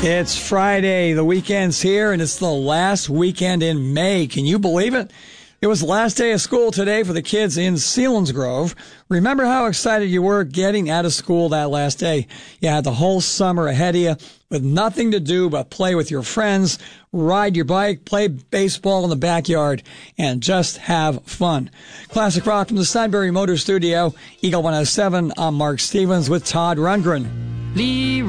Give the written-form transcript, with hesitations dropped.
It's Friday, the weekend's here, and it's the last weekend in May. Can you believe it? It was the last day of school today for the kids in Selinsgrove. Remember how excited you were getting out of school that last day? You had the whole summer ahead of you with nothing to do but play with your friends, ride your bike, play baseball in the backyard, and just have fun. Classic Rock from the Sudbury Motor Studio, Eagle 107. I'm Mark Stevens with Todd Rundgren.